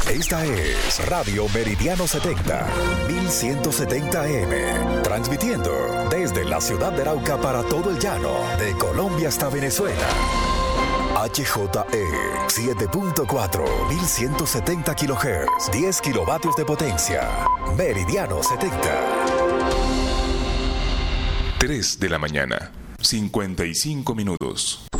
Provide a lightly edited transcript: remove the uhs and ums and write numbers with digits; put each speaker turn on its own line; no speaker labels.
Esta es Radio Meridiano 70, 1170M, transmitiendo desde la ciudad de Arauca para todo el llano, de Colombia hasta Venezuela. HJE 7.4, 1170 kHz, 10 kilovatios de potencia. Meridiano 70.
3 de la mañana, 55 minutos.